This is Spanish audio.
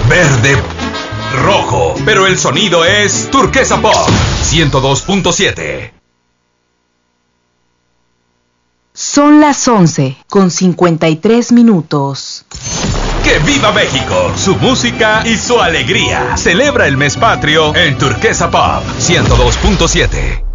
verde, rojo, pero el sonido es Turquesa Pop 102.7. Son las 11:53. ¡Que viva México! Su música y su alegría. Celebra el mes patrio en Turquesa Pop 102.7.